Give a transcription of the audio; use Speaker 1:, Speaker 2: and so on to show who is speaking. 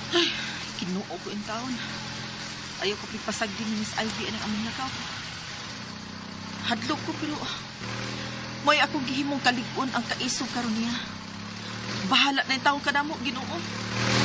Speaker 1: Ay, kinuo ko yung taon. Ayaw ko pipasagdin ni Miss Ivy ang aming lakaw. Hadlok ko pero may akong gihimong kalig-on ang kaisog karon niya. Bahala na yung taong kadamo, Ginoo.